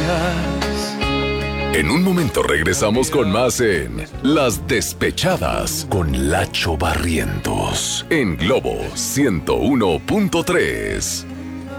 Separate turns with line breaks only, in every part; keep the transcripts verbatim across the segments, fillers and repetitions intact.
En un momento regresamos con más en Las Despechadas con Lacho Barrientos en Globo ciento uno punto tres.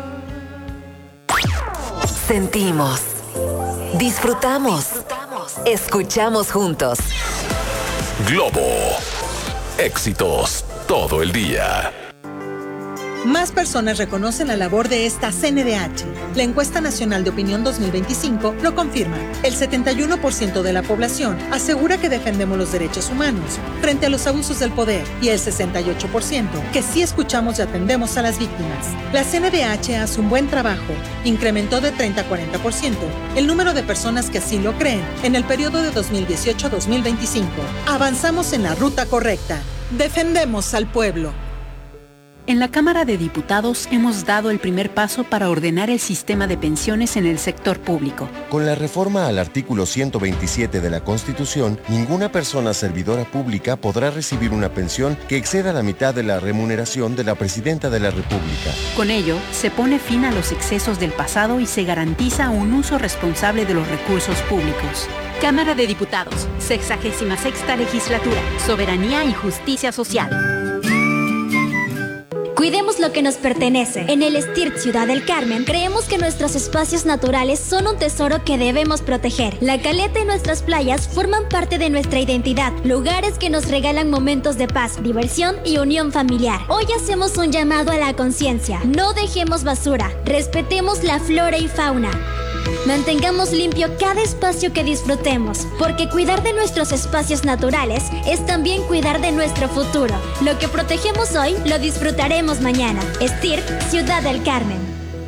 Sentimos, disfrutamos, escuchamos juntos.
Globo, éxitos todo el día.
Más personas reconocen la labor de esta C N D H. La Encuesta Nacional de Opinión dos mil veinticinco lo confirma. El setenta y uno por ciento de la población asegura que defendemos los derechos humanos frente a los abusos del poder y el sesenta y ocho por ciento que sí escuchamos y atendemos a las víctimas. La C N D H hace un buen trabajo. Incrementó de treinta a cuarenta por ciento el número de personas que así lo creen en el periodo de dos mil dieciocho a dos mil veinticinco. Avanzamos en la ruta correcta. Defendemos al pueblo.
En la Cámara de Diputados hemos dado el primer paso para ordenar el sistema de pensiones en el sector público.
Con la reforma al artículo ciento veintisiete de la Constitución, ninguna persona servidora pública podrá recibir una pensión que exceda la mitad de la remuneración de la Presidenta de la República.
Con ello, se pone fin a los excesos del pasado y se garantiza un uso responsable de los recursos públicos. Cámara de Diputados, sexagésima sexta legislatura, Soberanía y Justicia Social.
Cuidemos lo que nos pertenece. En el STIRT Ciudad del Carmen, creemos que nuestros espacios naturales son un tesoro que debemos proteger. La caleta y nuestras playas forman parte de nuestra identidad, lugares que nos regalan momentos de paz, diversión y unión familiar. Hoy hacemos un llamado a la conciencia. No dejemos basura, respetemos la flora y fauna. Mantengamos limpio cada espacio que disfrutemos, porque cuidar de nuestros espacios naturales es también cuidar de nuestro futuro. Lo que protegemos hoy, lo disfrutaremos mañana. STIRT, Ciudad del Carmen.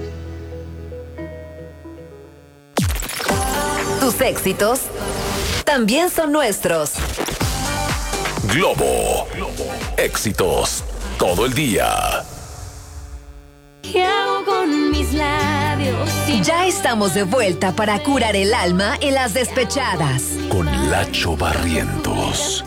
Tus éxitos también son nuestros.
Globo, éxitos todo el día.
¿Qué hago con mis labios?
Ya estamos de vuelta para curar el alma en Las Despechadas.
Con Lacho Barrientos.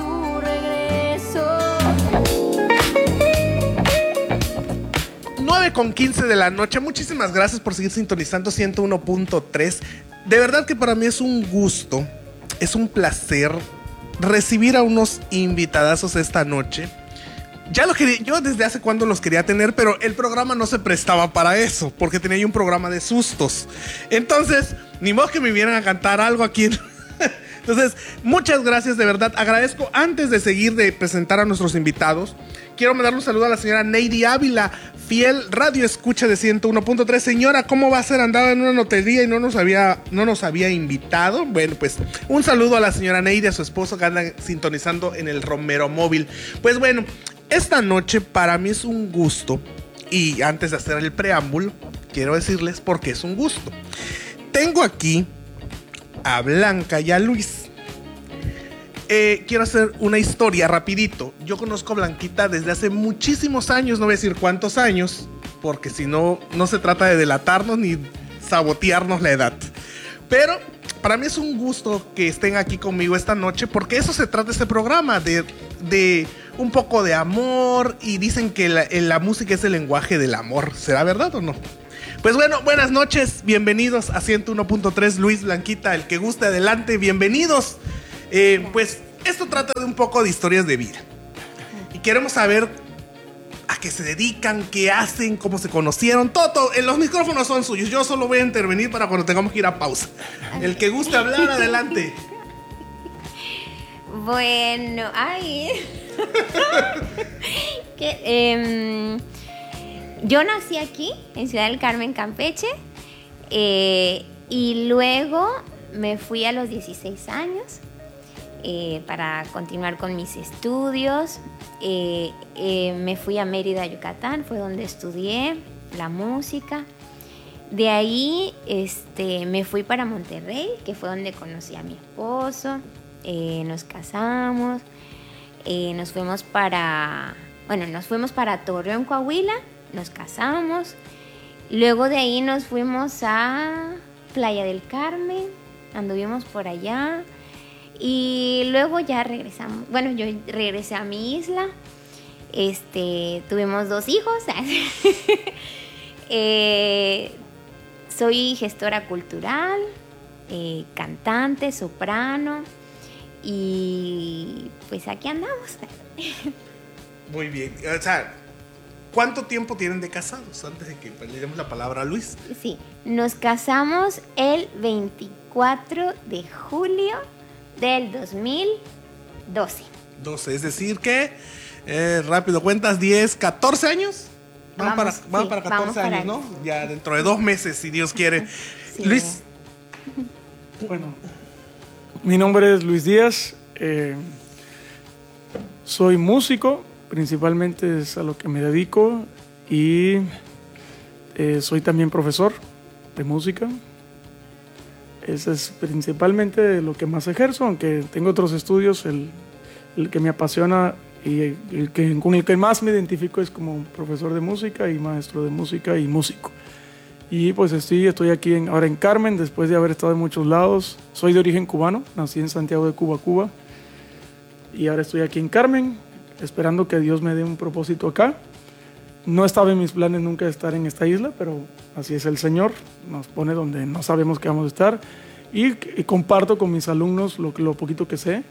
nueve con quince de la noche. Muchísimas gracias por seguir sintonizando ciento uno punto tres. De verdad que para mí es un gusto, es un placer recibir a unos invitadazos esta noche. Ya lo quería, yo desde hace cuando los quería tener, pero el programa no se prestaba para eso, porque tenía yo un programa de sustos. Entonces, ni modo que me vieran a cantar algo aquí. Entonces, muchas gracias, de verdad. Agradezco, antes de seguir de presentar a nuestros invitados, quiero mandarle un saludo a la señora Neidy Ávila, fiel radio escucha de ciento uno punto tres. Señora, ¿cómo va a ser? Andaba en una notería y no nos había, no nos había invitado. Bueno, pues un saludo a la señora Neidy, a su esposo que anda sintonizando en el Romero Móvil. Pues bueno, esta noche para mí es un gusto, y antes de hacer el preámbulo, quiero decirles por qué es un gusto. Tengo aquí a Blanca y a Luis. Eh, quiero hacer una historia rapidito. Yo conozco a Blanquita desde hace muchísimos años, no voy a decir cuántos años, porque si no, no se trata de delatarnos ni sabotearnos la edad. Pero para mí es un gusto que estén aquí conmigo esta noche, porque eso se trata este programa, de, de un poco de amor, y dicen que la, la música es el lenguaje del amor. ¿Será verdad o no? Pues bueno, buenas noches, bienvenidos a ciento uno punto tres, Luis, Blanquita, el que guste adelante, bienvenidos. Eh, pues esto trata de un poco de historias de vida, y queremos saber a qué se dedican, qué hacen, cómo se conocieron, todo, todo. Los micrófonos son suyos, yo solo voy a intervenir para cuando tengamos que ir a pausa. El que guste hablar, adelante.
Bueno, ay. que, eh, yo nací aquí, en Ciudad del Carmen, Campeche, eh, y luego me fui a los dieciséis años eh, para continuar con mis estudios. Eh, eh, me fui a Mérida, Yucatán, fue donde estudié la música. De ahí este, me fui para Monterrey, que fue donde conocí a mi esposo. Eh, nos casamos, eh, nos fuimos para, bueno, nos fuimos para Torreón, Coahuila, nos casamos. Luego de ahí nos fuimos a Playa del Carmen, anduvimos por allá. Y luego ya regresamos, bueno, yo regresé a mi isla, este, tuvimos dos hijos, eh, soy gestora cultural, eh, cantante, soprano, y pues aquí andamos.
Muy bien. O sea, ¿cuánto tiempo tienen de casados? Antes de que le demos la palabra a Luis.
Sí, nos casamos el veinticuatro de julio del dos mil doce.
doce, es decir que, eh, rápido cuentas, diez, catorce años. Van
Vamos,
para, van
sí,
para catorce
vamos para
años,
ahí.
¿no? Ya dentro de dos meses, si Dios quiere.
Sí.
Luis.
Bueno, mi nombre es Luis Díaz. Eh, soy músico, principalmente es a lo que me dedico. Y eh, soy también profesor de música. Ese es principalmente lo que más ejerzo, aunque tengo otros estudios. El, el que me apasiona y el que, con el que más me identifico es como profesor de música y maestro de música y músico. Y pues estoy, estoy aquí en, ahora en Carmen, después de haber estado en muchos lados. Soy de origen cubano, nací en Santiago de Cuba, Cuba. Y ahora estoy aquí en Carmen, esperando que Dios me dé un propósito acá. No estaba en mis planes nunca estar en esta isla, pero así es el Señor, nos pone donde no sabemos que vamos a estar. Y, y comparto con mis alumnos lo, lo poquito que sé.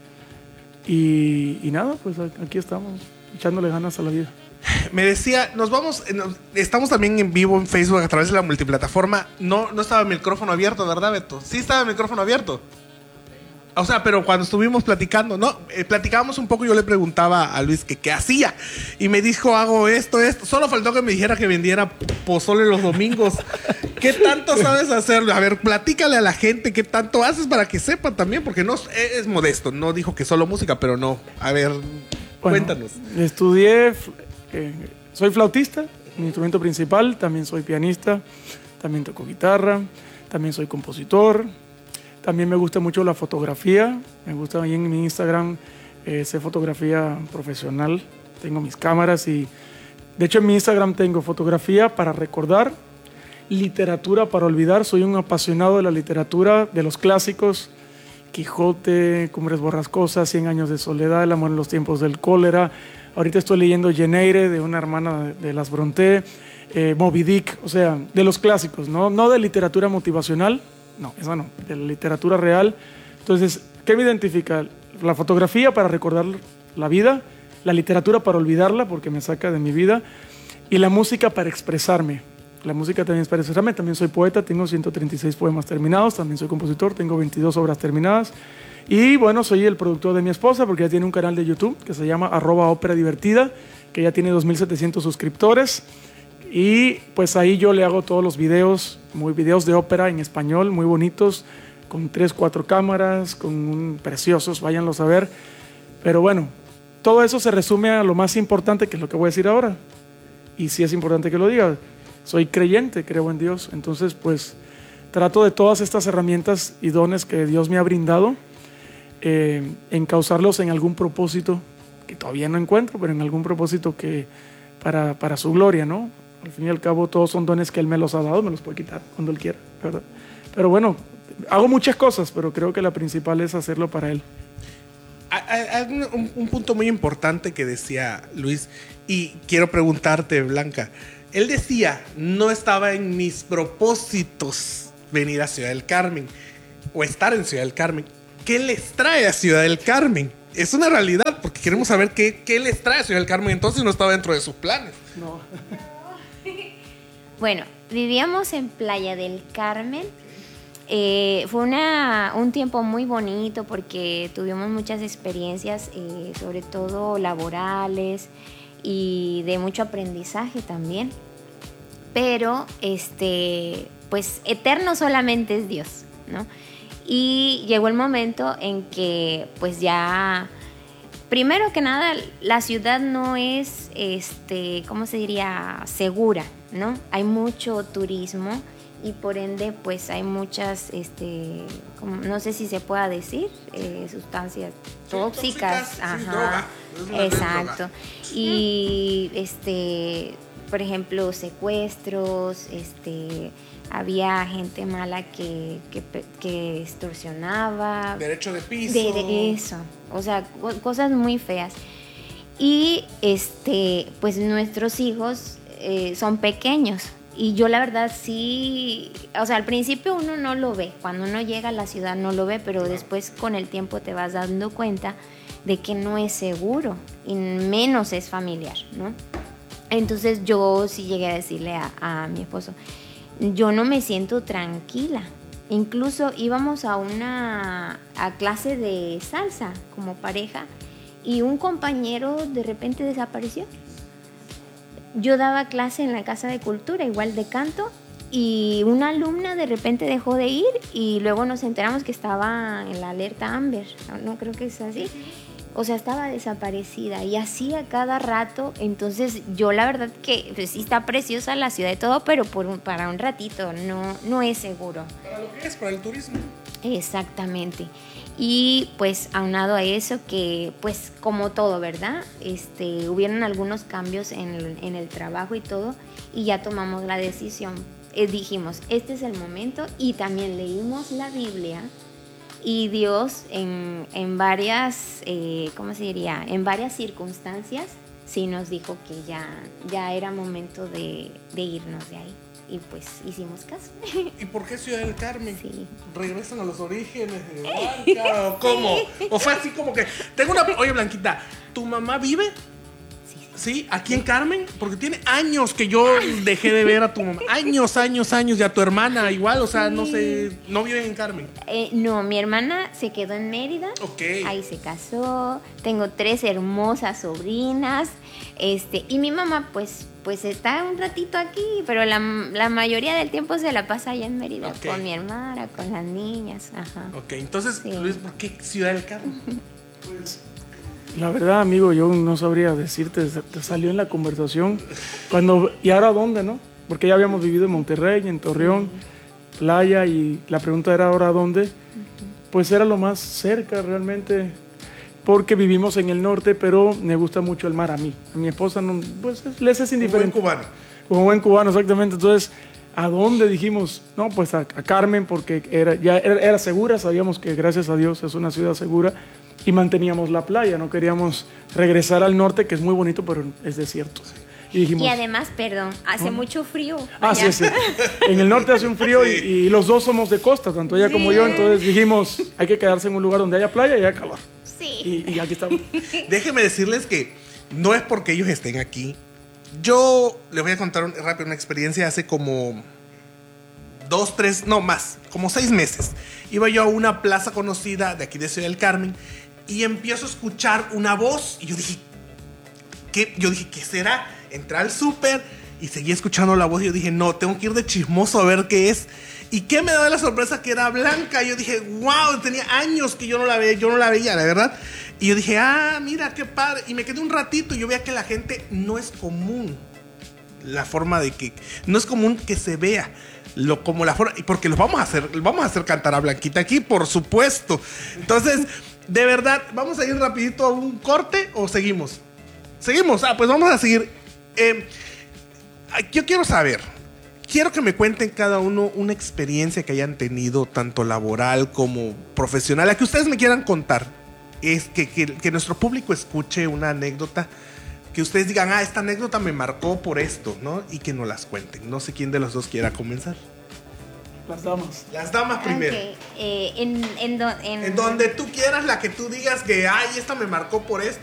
Y, y nada, pues aquí estamos, echándole ganas a la vida.
Me decía, nos vamos, nos, estamos también en vivo en Facebook a través de la multiplataforma. No, no estaba el micrófono abierto, ¿verdad, Beto? Sí estaba el micrófono abierto. O sea, pero cuando estuvimos platicando, ¿no? Eh, platicábamos un poco, yo le preguntaba a Luis que qué hacía. Y me dijo, hago esto, esto. Solo faltó que me dijera que vendiera pozole los domingos. ¿Qué tanto sabes hacer? A ver, platícale a la gente qué tanto haces para que sepan también, porque no es, es modesto. No dijo que solo música, pero no. A ver, bueno, cuéntanos.
Estudié, eh, soy flautista, mi instrumento principal. También soy pianista, también toco guitarra, también soy compositor. También me gusta mucho la fotografía, me gusta ahí en mi Instagram, eh, sé fotografía profesional, tengo mis cámaras y de hecho en mi Instagram tengo fotografía para recordar, literatura para olvidar, soy un apasionado de la literatura, de los clásicos, Quijote, Cumbres Borrascosas, Cien años de soledad, El amor en los tiempos del cólera, ahorita estoy leyendo Jane Eyre, de una hermana de, de las Brontë, eh, Moby Dick, o sea, de los clásicos, ¿no? No de literatura motivacional. No, esa no, de la literatura real. Entonces, ¿qué me identifica? La fotografía para recordar la vida, la literatura para olvidarla porque me saca de mi vida y la música para expresarme. La música también es para expresarme, también soy poeta, tengo ciento treinta y seis poemas terminados, también soy compositor, tengo veintidós obras terminadas y bueno, soy el productor de mi esposa porque ella tiene un canal de YouTube que se llama arroba ópera divertida, que ya tiene dos mil setecientos suscriptores. Y pues ahí yo le hago todos los videos, muy videos de ópera en español, muy bonitos, con tres, cuatro cámaras, con un, preciosos, váyanlos a ver. Pero bueno, todo eso se resume a lo más importante, que es lo que voy a decir ahora. Y sí es importante que lo diga. Soy creyente, creo en Dios. Entonces, pues, trato de todas estas herramientas y dones que Dios me ha brindado, eh, encauzarlos en algún propósito que todavía no encuentro, pero en algún propósito que para, para su gloria, ¿no? Al fin y al cabo, todos son dones que Él me los ha dado, me los puede quitar cuando Él quiera, ¿verdad? Pero bueno, hago muchas cosas, pero creo que la principal es hacerlo para Él.
Hay un, un punto muy importante que decía Luis, y quiero preguntarte, Blanca. Él decía, no estaba en mis propósitos venir a Ciudad del Carmen o estar en Ciudad del Carmen. ¿Qué les trae a Ciudad del Carmen? Es una realidad, porque queremos saber qué, qué les trae a Ciudad del Carmen. Entonces no estaba dentro de sus planes.
No.
Bueno, vivíamos en Playa del Carmen. Eh, fue una, un tiempo muy bonito porque tuvimos muchas experiencias, eh, sobre todo laborales y de mucho aprendizaje también. Pero, este, pues, eterno solamente es Dios, ¿no? Y llegó el momento en que, pues, ya... Primero que nada, la ciudad no es, este, ¿cómo se diría? Segura, ¿no? Hay mucho turismo y por ende, pues hay muchas, este, como, no sé si se pueda decir, eh, sustancias tóxicas.
tóxicas
Ajá.
sin droga. Es una
Exacto.
droga.
Y, este, por ejemplo, secuestros, este... Había gente mala que, que, que extorsionaba.
Derecho de piso.
De, de eso. O sea, cosas muy feas. Y este, pues nuestros hijos eh, son pequeños. Y yo la verdad sí, o sea, al principio uno no lo ve, cuando uno llega a la ciudad no lo ve, pero después con el tiempo te vas dando cuenta de que no es seguro y menos es familiar, ¿no? Entonces yo sí llegué a decirle a, a mi esposo, yo no me siento tranquila. Incluso íbamos a una a clase de salsa como pareja y un compañero de repente desapareció. Yo daba clase en la Casa de Cultura, igual de canto, y una alumna de repente dejó de ir y luego nos enteramos que estaba en la alerta Amber, no creo que es así. O sea, estaba desaparecida y así a cada rato. Entonces yo la verdad que pues, sí está preciosa la ciudad y todo, pero por un, para un ratito, no, no es seguro.
Para lo que es, para el turismo.
Exactamente. Y pues aunado a eso que pues como todo, ¿verdad? Este, hubieron algunos cambios en el, en el trabajo y todo y ya tomamos la decisión. Eh, dijimos, este es el momento y también leímos la Biblia y Dios en, en varias, eh, ¿cómo se diría? En varias circunstancias sí nos dijo que ya, ya era momento de, de irnos de ahí. Y pues hicimos caso.
¿Y por qué Ciudad del Carmen?
Sí.
¿Regresan a los orígenes de Blanca o cómo? ¿O fue así como que... Tengo una... Oye, Blanquita, ¿tu mamá vive?
Sí.
¿Sí? ¿Aquí en Carmen? Porque tiene años que yo dejé de ver a tu mamá. Años, años, años. Y a tu hermana igual, o sea, no sé... ¿No viven en Carmen?
Eh, no, mi hermana se quedó en Mérida.
Ok.
Ahí se casó. Tengo tres hermosas sobrinas. Este, y mi mamá, pues... Pues está un ratito aquí, pero la, la mayoría del tiempo se la pasa allá en Mérida, okay. Con mi hermana, con las niñas. Ajá.
Ok, entonces, sí. Luis, ¿por qué Ciudad del Carmen?
Pues, la verdad, amigo, yo no sabría decirte, te salió en la conversación. Cuando, ¿y ahora dónde, no? Porque ya habíamos vivido en Monterrey, en Torreón, uh-huh. Playa, y la pregunta era ¿ahora dónde? Uh-huh. Pues era lo más cerca realmente. Porque vivimos en el norte, pero me gusta mucho el mar a mí. A mi esposa, no, pues, les es indiferente.
Como buen cubano.
Como buen cubano, exactamente. Entonces, ¿a dónde dijimos? No, pues a, a Carmen, porque era, ya era, era segura, sabíamos que gracias a Dios es una ciudad segura, y manteníamos la playa, no queríamos regresar al norte, que es muy bonito, pero es desierto. Y, dijimos,
y además, perdón, hace ¿no? mucho frío.
Ah, allá. sí, sí. En el norte hace un frío sí. y, y los dos somos de costa, tanto ella sí. como yo, entonces dijimos, hay que quedarse en un lugar donde haya playa y haya calor.
Sí.
Y, y aquí estamos.
Déjenme decirles que no es porque ellos estén aquí. Yo les voy a contar un, rápido una experiencia hace como dos, tres, no más, como seis meses. Iba yo a una plaza conocida de aquí de Ciudad del Carmen y empiezo a escuchar una voz y yo dije, ¿qué? Yo dije, ¿qué será? Entré al súper y seguí escuchando la voz y yo dije, no, tengo que ir de chismoso a ver qué es. ¿Y qué me daba la sorpresa? Que era Blanca. Yo dije, wow, tenía años que yo no la veía, yo no la veía, la verdad. Y yo dije, ah, mira, qué padre. Y me quedé un ratito y yo veía que la gente no es común. La forma de que... No es común que se vea lo, como la forma... Porque los vamos a hacer, vamos a hacer cantar a Blanquita aquí, por supuesto. Entonces, de verdad, ¿vamos a ir rapidito a un corte o seguimos? Seguimos. Ah, pues vamos a seguir. Eh, yo quiero saber... Quiero que me cuenten cada uno una experiencia que hayan tenido, tanto laboral como profesional, la que ustedes me quieran contar. Es que, que, que nuestro público escuche una anécdota, que ustedes digan, ah, esta anécdota me marcó por esto, ¿no? Y que nos las cuenten. No sé quién de los dos quiera comenzar.
Las damas.
Las damas primero.
Okay. Eh, en, en, do, en...
en donde tú quieras, la que tú digas que, ay, esta me marcó por esto